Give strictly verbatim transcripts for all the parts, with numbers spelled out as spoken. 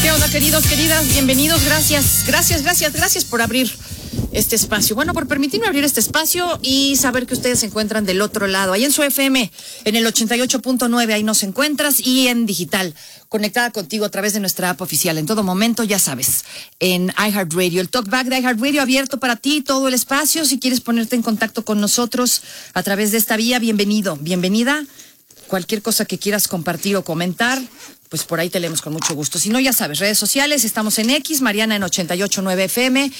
¿Qué onda, queridos, queridas? Bienvenidos, gracias, gracias, gracias, gracias por abrir este espacio. Bueno, por permitirme abrir este espacio y saber que ustedes se encuentran del otro lado. Ahí en su F M, en el ochenta y ocho punto nueve, ahí nos encuentras, y en digital, conectada contigo a través de nuestra app oficial. En todo momento, ya sabes, en iHeartRadio. El Talkback de iHeartRadio abierto para ti, todo el espacio. Si quieres ponerte en contacto con nosotros a través de esta vía, bienvenido, bienvenida. Cualquier cosa que quieras compartir o comentar, pues por ahí te leemos con mucho gusto. Si no, ya sabes, redes sociales, estamos en X, Mariana en ochenta y ocho punto nueve F M,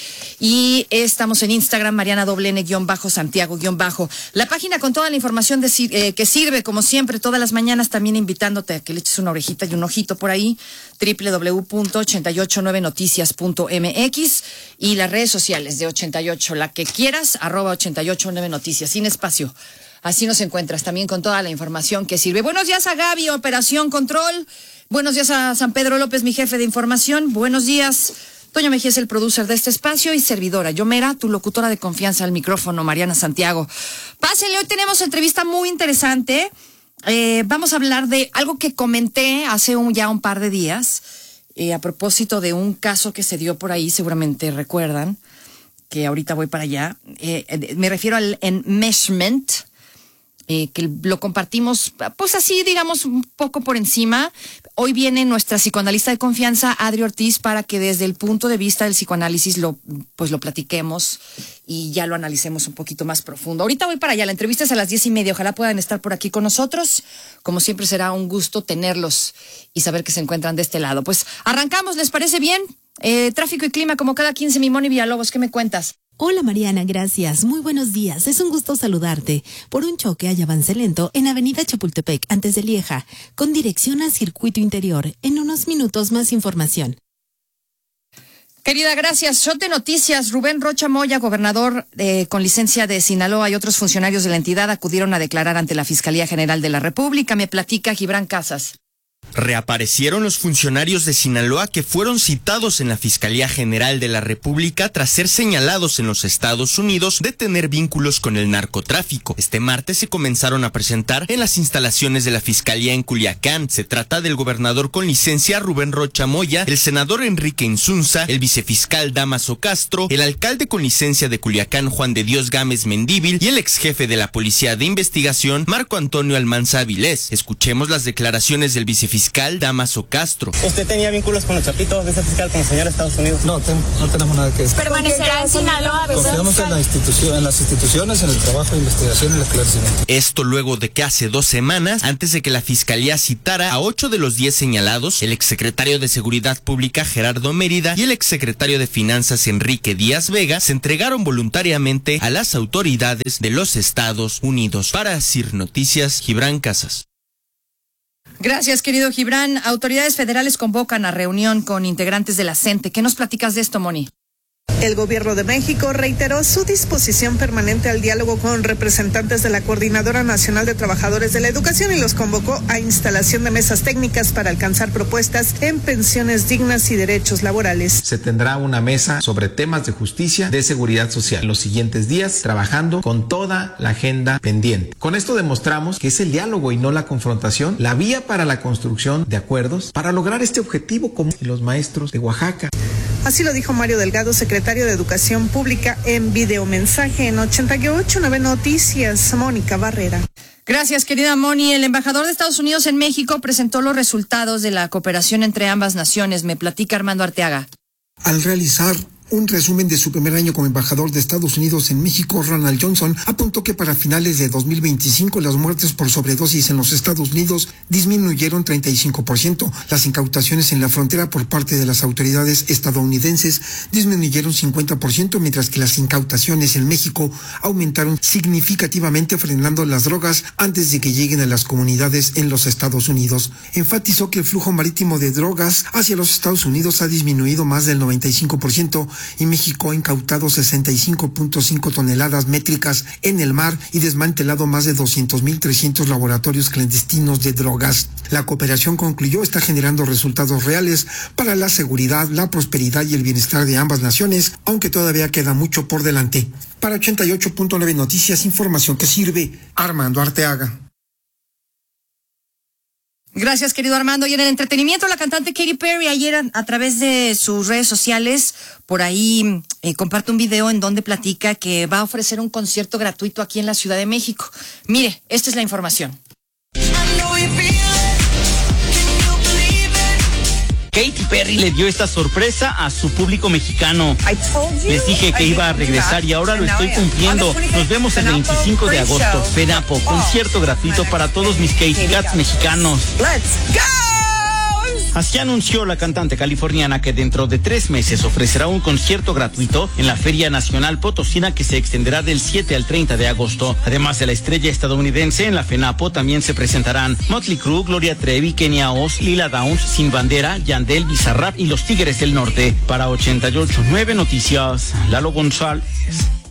y estamos en Instagram, Mariana doble N guión bajo, Santiago guión bajo. La página con toda la información de, eh, que sirve, como siempre, todas las mañanas, también invitándote a que le eches una orejita y un ojito por ahí, doble u doble u doble u punto ochenta y ocho nueve noticias punto M X, y las redes sociales de ochenta y ocho, la que quieras, arroba ochenta y ocho nueve noticias, sin espacio. Así nos encuentras también con toda la información que sirve. Buenos días a Gaby, Operación Control. Buenos días a San Pedro López, mi jefe de información. Buenos días. Toño Mejía es el producer de este espacio y servidora Yomera, tu locutora de confianza al micrófono, Mariana Santiago. Pásenle, hoy tenemos entrevista muy interesante. Eh, vamos a hablar de algo que comenté hace un, ya un par de días, eh, a propósito de un caso que se dio por ahí, seguramente recuerdan, que ahorita voy para allá. Eh, me refiero al enmeshment. Eh, que lo compartimos, pues así, digamos, un poco por encima. Hoy viene nuestra psicoanalista de confianza, Adri Ortiz, para que desde el punto de vista del psicoanálisis lo, pues lo platiquemos y ya lo analicemos un poquito más profundo. Ahorita voy para allá, la entrevista es a las diez y media, ojalá puedan estar por aquí con nosotros. Como siempre, será un gusto tenerlos y saber que se encuentran de este lado. Pues arrancamos, ¿les parece bien? Eh, tráfico y clima, como cada quince, mi Moni Villalobos, ¿qué me cuentas? Hola Mariana, gracias. Muy buenos días. Es un gusto saludarte. Por un choque hay avance lento en Avenida Chapultepec, antes de Lieja, con dirección al circuito interior. En unos minutos más información. Querida, gracias. Shot de noticias. Rubén Rocha Moya, gobernador eh, con licencia de Sinaloa, y otros funcionarios de la entidad acudieron a declarar ante la Fiscalía General de la República. Me platica Gibran Casas. Reaparecieron los funcionarios de Sinaloa que fueron citados en la Fiscalía General de la República tras ser señalados en los Estados Unidos de tener vínculos con el narcotráfico. Este martes se comenzaron a presentar en las instalaciones de la Fiscalía en Culiacán. Se trata del gobernador con licencia Rubén Rocha Moya, el senador Enrique Insunza, el vicefiscal Dámaso Castro, el alcalde con licencia de Culiacán Juan de Dios Gámez Mendíbil y el exjefe de la Policía de Investigación Marco Antonio Almanza Avilés. Escuchemos las declaraciones del vicefiscal Fiscal Dámaso Castro. ¿Usted tenía vínculos con los chapitos de ese fiscal, con el señor de Estados Unidos? No, ten, no tenemos nada que decir. ¿Permanecerá en Sinaloa? Confiamos en, la institución, en las instituciones, en el trabajo de investigación y el esclarecimiento. Esto luego de que hace dos semanas, antes de que la Fiscalía citara a ocho de los diez señalados, el exsecretario de Seguridad Pública Gerardo Mérida y el exsecretario de Finanzas Enrique Díaz Vega se entregaron voluntariamente a las autoridades de los Estados Unidos. Para CIR Noticias, Gibran Casas. Gracias, querido Gibran. Autoridades federales convocan a reunión con integrantes de la CENTE. ¿Qué nos platicas de esto, Moni? El Gobierno de México reiteró su disposición permanente al diálogo con representantes de la Coordinadora Nacional de Trabajadores de la Educación y los convocó a instalación de mesas técnicas para alcanzar propuestas en pensiones dignas y derechos laborales. Se tendrá una mesa sobre temas de justicia, de seguridad social en los siguientes días, trabajando con toda la agenda pendiente. Con esto demostramos que es el diálogo y no la confrontación la vía para la construcción de acuerdos para lograr este objetivo como los maestros de Oaxaca. Así lo dijo Mario Delgado, secretario de Educación Pública, en videomensaje en ochenta y ocho punto nueve Noticias. Mónica Barrera. Gracias, querida Moni. El embajador de Estados Unidos en México presentó los resultados de la cooperación entre ambas naciones. Me platica Armando Arteaga. Al realizar un resumen de su primer año como embajador de Estados Unidos en México, Ronald Johnson apuntó que para finales de dos mil veinticinco las muertes por sobredosis en los Estados Unidos disminuyeron treinta y cinco por ciento. Las incautaciones en la frontera por parte de las autoridades estadounidenses disminuyeron cincuenta por ciento, mientras que las incautaciones en México aumentaron significativamente, frenando las drogas antes de que lleguen a las comunidades en los Estados Unidos. Enfatizó que el flujo marítimo de drogas hacia los Estados Unidos ha disminuido más del noventa y cinco por ciento y México ha incautado sesenta y cinco punto cinco toneladas métricas en el mar y desmantelado más de doscientos mil trescientos laboratorios clandestinos de drogas. La cooperación, concluyó, está generando resultados reales para la seguridad, la prosperidad y el bienestar de ambas naciones, aunque todavía queda mucho por delante. Para ochenta y ocho punto nueve Noticias, información que sirve, Armando Arteaga. Gracias, querido Armando. Y en el entretenimiento, la cantante Katy Perry ayer a, a través de sus redes sociales, por ahí eh, comparte un video en donde platica que va a ofrecer un concierto gratuito aquí en la Ciudad de México. Mire, esta es la información. Katy Perry le dio esta sorpresa a su público mexicano. Les dije que iba a regresar y ahora lo estoy cumpliendo. Nos vemos el veinticinco de agosto. FENAPO, concierto gratuito para todos mis Katy Cats mexicanos. Así anunció la cantante californiana que dentro de tres meses ofrecerá un concierto gratuito en la Feria Nacional Potosina que se extenderá del siete al treinta de agosto. Además de la estrella estadounidense, en la FENAPO también se presentarán Motley Crue, Gloria Trevi, Kenia Oz, Lila Downs, Sin Bandera, Yandel, Bizarrap y los Tigres del Norte. Para ochenta y ocho punto nueve Noticias, Lalo González.